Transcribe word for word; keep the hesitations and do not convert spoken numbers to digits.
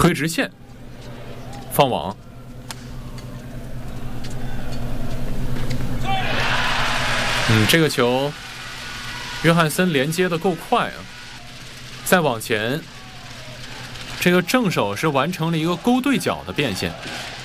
推直线，放网。嗯，这个球，约翰森连接的够快啊！再往前，这个正手是完成了一个勾对角的变线。